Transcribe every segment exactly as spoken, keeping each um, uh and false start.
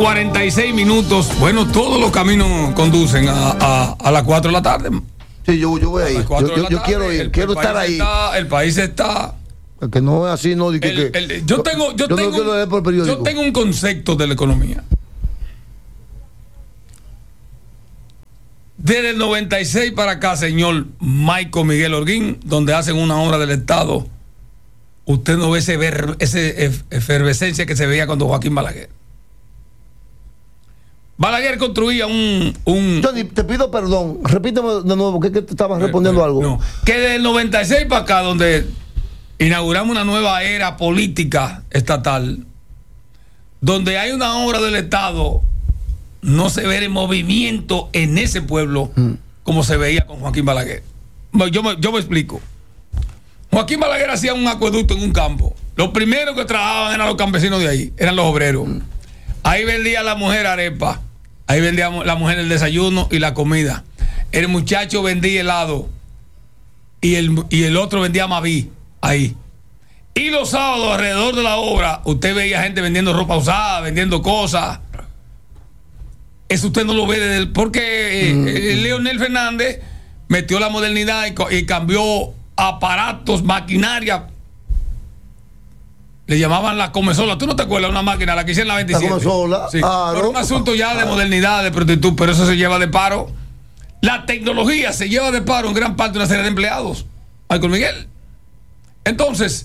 cuarenta y seis minutos. Bueno, todos los caminos conducen a, a, a las cuatro de la tarde. Sí, yo, yo voy a ir. Yo, yo, yo quiero ir, el, quiero el estar ahí. Está, el país está. Que no es así, no. De que, el, el, yo tengo, yo, yo, tengo, no yo tengo un concepto de la economía. Desde el noventa y seis para acá, señor Michael Miguel Holguín, donde hacen una obra del Estado, usted no ve ese, ver, ese efervescencia que se veía cuando Joaquín Balaguer. Balaguer construía un, un... Johnny, te pido perdón, repíteme de nuevo, que, es que te estabas respondiendo no, algo. No, que del noventa y seis para acá, donde inauguramos una nueva era política estatal, donde hay una obra del Estado, no se ve el movimiento en ese pueblo mm. como se veía con Joaquín Balaguer. Yo me, yo me explico. Joaquín Balaguer hacía un acueducto en un campo. Los primeros que trabajaban eran los campesinos de ahí, eran los obreros. Mm. Ahí vendía la mujer arepa, ahí vendía la mujer el desayuno y la comida. El muchacho vendía helado y el, y el otro vendía maví ahí. Y los sábados alrededor de la obra usted veía gente vendiendo ropa usada, vendiendo cosas. Eso usted no lo ve desde el, porque mm. eh, Leonel Fernández metió la modernidad y, y cambió aparatos, maquinaria. Le llamaban la comesola. ¿Tú no te acuerdas de una máquina, la que hicieron en la veintisiete? La comesola. Sí. Ah, Por no. un asunto ya de modernidad, de prontitud, pero eso se lleva de paro. La tecnología se lleva de paro en gran parte de una serie de empleados. Michael Miguel. Entonces,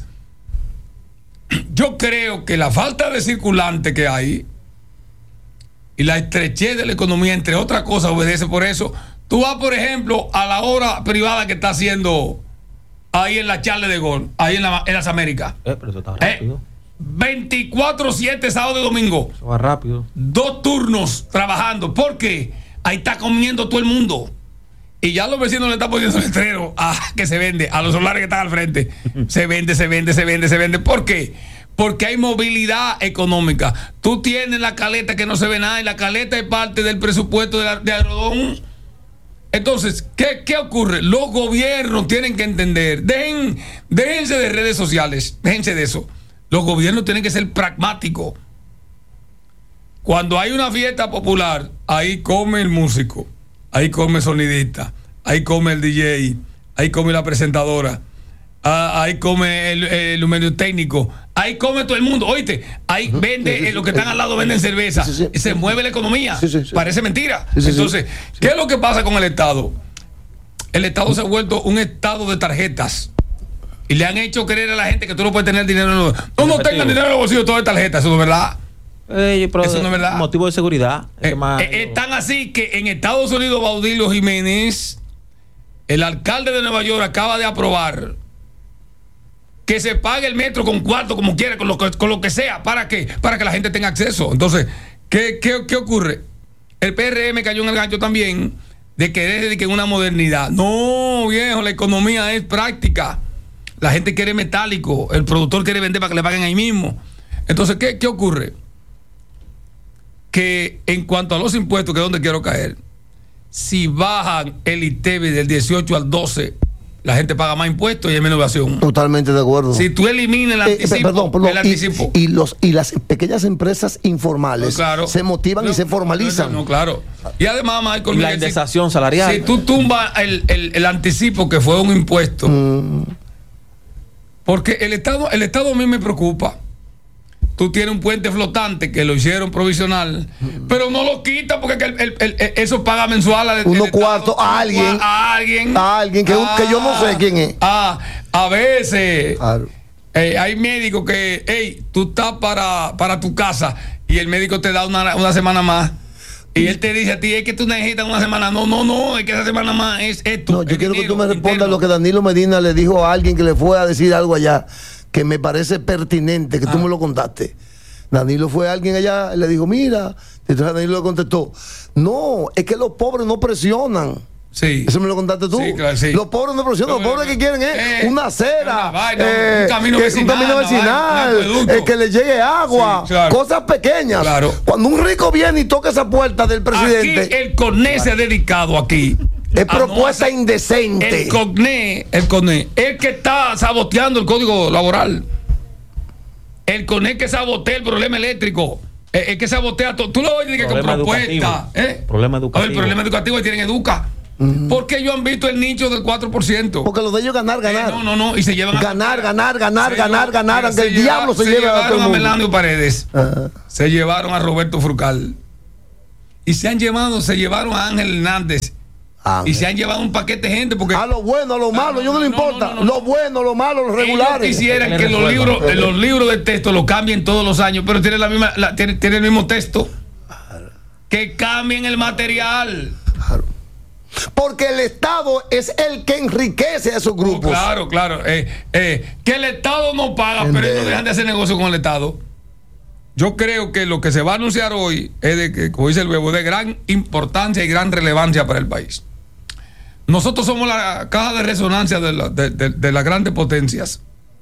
yo creo que la falta de circulante que hay y la estrechez de la economía, entre otras cosas, obedece por eso. Tú vas, por ejemplo, a la obra privada que está haciendo ahí en la Charles de Gaulle, ahí en, la, en las Américas. Eh, pero eso está rápido. Eh, veinticuatro siete, sábado y domingo. Eso va rápido. Dos turnos trabajando. ¿Por qué? Ahí está comiendo todo el mundo. Y ya los vecinos le están poniendo letrero a que se vende, a los solares que están al frente. Se vende, se vende, se vende, se vende. ¿Por qué? Porque hay movilidad económica. Tú tienes la caleta que no se ve nada y la caleta es parte del presupuesto de, la, de Agrodón. Entonces, ¿qué, ¿qué ocurre? Los gobiernos tienen que entender. Dejen, déjense de redes sociales, déjense de eso. Los gobiernos tienen que ser pragmáticos. Cuando hay una fiesta popular, ahí come el músico, ahí come el sonidista, ahí come el D J, ahí come la presentadora, ahí come el, el medio técnico, ahí come todo el mundo. Oíste, ahí uh-huh. vende, sí, sí, sí. los que están al lado venden cerveza, sí, sí, sí. se mueve la economía. Sí, sí, sí. Parece mentira. Sí, sí, Entonces, sí. ¿qué es lo que pasa con el Estado? El Estado se ha vuelto un estado de tarjetas. Y le han hecho creer a la gente que tú no puedes tener dinero en los... No, no tengan dinero en los bolsillos, todo de tarjetas. Eso no es verdad. Eh, pero Eso no es verdad. Motivo de seguridad. Eh, más... eh, es tan así que en Estados Unidos, Baudilio Jiménez, el alcalde de Nueva York, acaba de aprobar que se pague el metro con cuarto, como quiera, con lo que, con lo que sea. ¿Para qué? Para que la gente tenga acceso. Entonces, ¿qué, qué, qué ocurre? El P R M cayó en el gancho también de querer de que una modernidad. No, viejo, la economía es práctica. La gente quiere metálico, el productor quiere vender para que le paguen ahí mismo. Entonces, ¿qué, qué ocurre? Que en cuanto a los impuestos, que es donde quiero caer, si bajan el I T B I del dieciocho al doce, la gente paga más impuestos y hay menos evasión. Totalmente de acuerdo. Si tú eliminas el anticipo, eh, perdón, perdón, el anticipo. Y, y, los, y las pequeñas empresas informales no, claro. se motivan no, y se formalizan. No, no, no, claro. Y además, Michael, y la indexación si, salarial. Si tú tumbas el, el, el anticipo, que fue un impuesto, mm. porque el Estado, el Estado a mí me preocupa. Tú tienes un puente flotante que lo hicieron provisional, mm. pero no lo quita porque el, el, el, el, eso paga mensual a unos cuartos a alguien, a alguien, a alguien que, ah, que yo no sé quién es. Ah, a veces claro. eh, hay médicos que, hey, tú estás para, para tu casa y el médico te da una, una semana más. Y él te dice a ti, es que tú necesitas una semana. No, no, no, es que esa semana más es esto. No, yo es quiero dinero, que tú me respondas interno. Lo que Danilo Medina le dijo a alguien que le fue a decir algo allá, que me parece pertinente, que ah. tú me lo contaste. Danilo fue a alguien allá y le dijo, mira, entonces Danilo le contestó, no, es que los pobres no presionan. Sí. Eso me lo contaste tú. Sí, claro, sí. Los pobres no presionan, los pobres que quieren es eh, una acera, una vaina, eh, un camino que, vecinal, un camino vecinal vaina, eh, que le llegue agua, sí, claro. cosas pequeñas. Claro. Cuando un rico viene y toca esa puerta del presidente. Aquí el CONE se ha dedicado aquí. Es propuesta no indecente. El CONE, el CONE, el que está saboteando el código laboral. El CONE que sabotea el problema eléctrico. Es, es que sabotea todo. Tú lo oyes que con Problema propuesta. ¿eh? Problema A ver, educativo. el problema educativo que tienen educa. Ujú. ¿Por qué ellos han visto el nicho del cuatro por ciento? Porque lo de ellos ganar, ganar. Eh, no, no, no. Y se llevan a Ganar, ganar, ganar, se ganar, llevan- ganar, mira, aunque se el lleva- diablo se se lleve a todo llevaron el a mundo. Melanio Paredes. Ajá. Se llevaron a Roberto Furcal. Y se han llevado, se llevaron a Ángel Hernández. Ángel. Y se han llevado un paquete de gente porque A lo bueno, a lo malo, Ah, yo no le no, importa. no, no, no. Lo bueno, lo malo, los ellos regulares. quisieran Que que le los resuelvan. libros, eh, los libros de texto lo cambien todos los años, pero tiene la misma, la- tiene, tiene el mismo texto. Que cambien el material. Claro. Porque el Estado es el que enriquece a esos Oh, grupos. claro, claro. Eh, eh, que el Estado no paga, pero ellos no dejan de hacer negocio con el Estado. Yo creo que lo que se va a anunciar hoy es de que, como dice el Bebo, de gran importancia y gran relevancia para el país. Nosotros somos la caja de resonancia de, la- de- de- de las grandes potencias.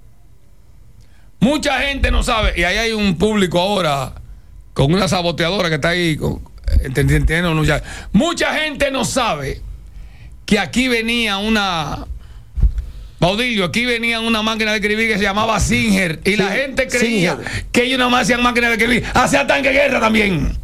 Mucha gente no sabe, y ahí hay un público ahora con una saboteadora que está ahí. Con, entiende- entiende, no, ya. Mucha gente no sabe que aquí venía una. Baudilio, aquí venía una máquina de escribir que se llamaba Singer. Y la Sí, gente creía Singer. que ellos nada más hacían máquinas de escribir. Hacían tanque de guerra también.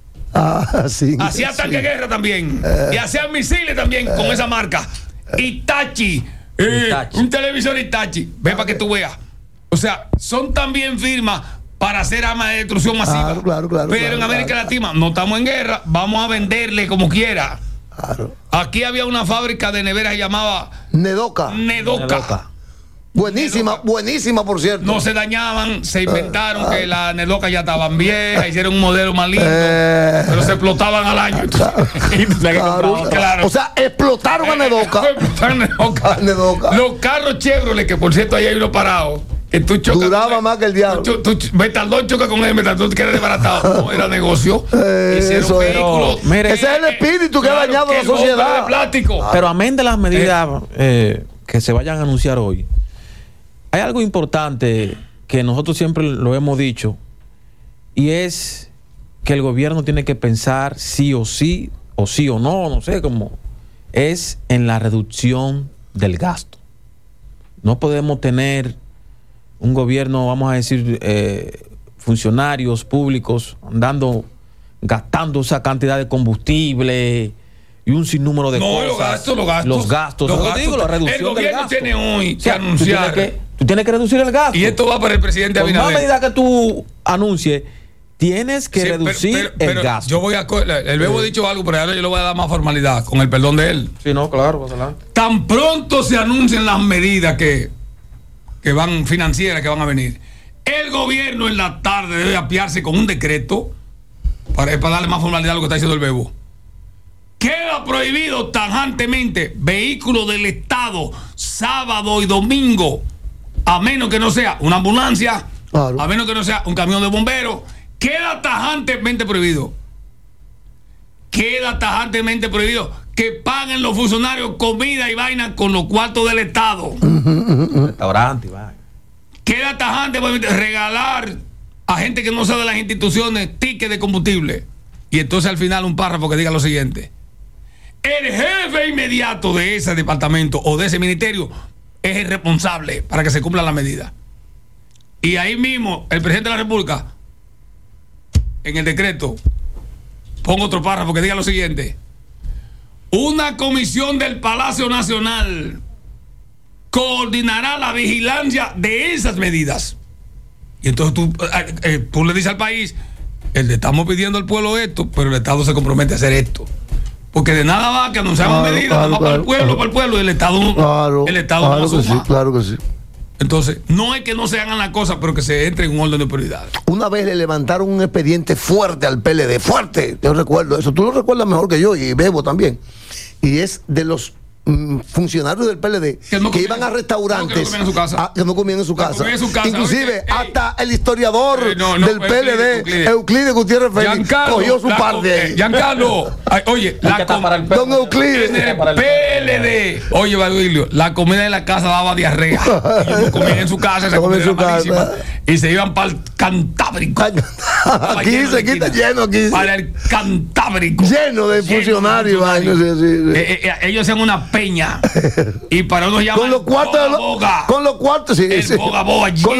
Ah, sí. Hacían sí. tanque de guerra también. Y hacían misiles también con esa marca. Itachi. eh, Hitachi. Un televisor Itachi. Ve para que tú veas. O sea, son también firmas para hacer armas de destrucción masiva. Claro, claro, claro, Pero claro, en América claro. Latina no estamos en guerra. Vamos a venderle como quiera. Claro. Aquí había una fábrica de neveras que llamaba Nedoca. Nedoca. Nedoca. Buenísima, Nedoca. buenísima, por cierto. No se dañaban, se inventaron que las Nedoca ya estaban viejas, hicieron un modelo más lindo, Eh. pero se explotaban al año. Y tú sabes que Claro. compraban, claro. O sea, explotaron a Nedoca. Explotaron Nedoca. A Nedoca. Los carros Chevrolet, que por cierto ahí hay uno parado, que tú chocas. Duraba tú- más que el diablo. Tú, tú, Betaldón choca con él, Betaldón te quedas desbaratado. No, era negocio. Eh, Hicieron eso es. vehículos. Pero, mire, ese es el espíritu que ha dañado que la el golpe sociedad. de plástico. Pero amén de las medidas eh, que se vayan a anunciar hoy, hay algo importante que nosotros siempre lo hemos dicho, y es que el gobierno tiene que pensar sí o sí, o sí o no, no sé cómo, es en la reducción del gasto. No podemos tener un gobierno, vamos a decir, eh, funcionarios públicos andando, gastando esa cantidad de combustible y un sinnúmero de No, cosas. los gastos, los gastos. Los gastos. Los Yo gastos. digo, la reducción El gobierno del gasto. tiene hoy O sea, que tú anunciar. tienes que, tú tienes que reducir el gasto. Y esto va para el presidente Por más Abinader. medida que tú anuncies, tienes que Sí, pero- reducir pero- el pero gasto. Yo voy a. co- El Bebo ha dicho algo, pero ahora yo le voy a dar más formalidad, con el perdón de él. Sí, no, claro, pues adelante. Tan pronto se anuncien las medidas que, que van financieras que van a venir, el gobierno en la tarde debe apiarse con un decreto para, para darle más formalidad a lo que está diciendo el Bebo. Queda prohibido tajantemente vehículos del Estado sábado y domingo, a menos que no sea una ambulancia, Claro. a menos que no sea un camión de bomberos. Queda tajantemente prohibido. Queda tajantemente prohibido que paguen los funcionarios comida y vaina con los cuartos del Estado. Restaurante, va. Queda tajante regalar a gente que no sea de las instituciones tickets de combustible. Y entonces al final un párrafo que diga lo siguiente: el jefe inmediato de ese departamento o de ese ministerio es el responsable para que se cumplan las medidas. Y ahí mismo el presidente de la República, en el decreto, pongo otro párrafo que diga lo siguiente: una comisión del Palacio Nacional coordinará la vigilancia de esas medidas. Y entonces tú, eh, eh, tú le dices al país: el de estamos pidiendo al pueblo esto, pero el Estado se compromete a hacer esto. Porque de nada va que anunciamos Claro, medidas, claro, nada más para el claro, pueblo, claro. para el pueblo, y el Estado, Claro, el Estado claro no que sí, suma. claro que sí. Entonces, no es que no se hagan las cosas, pero que se entre en un orden de prioridades. Una vez le levantaron un expediente fuerte al P L D, fuerte, yo recuerdo eso, tú lo recuerdas mejor que yo y Bebo también. Y es de los mm, funcionarios del P L D Que no que comían- iban a restaurantes, no, que no comían en su casa. ah, que no comían en su Que casa. comían en su casa. Inclusive Oye, ey. hasta el historiador Eh, no, no, del P L D, Euclides, Euclides Gutiérrez Félix, Giancarlo, cogió su la- parte de eh, ahí. Giancarlo, ay, oye, Hay la que com- tapar el Don Euclides. en el P L D, oye, Baudilio, la comida de la casa daba diarrea. Ellos no comían en su casa, esa No comían comida en era su malísima. casa. Y se iban para el Cantábrico. Estaba Aquí lleno de se quita esquinas. lleno, aquí. Para el Cantábrico. Lleno de funcionarios, vaina, sí, sí, sí. Eh, eh, eh, ellos hacían una peña. Y para unos llaman Con los cuartos, de boga, los- boga. con los cuartos, sí, El sí. boga, boga, Con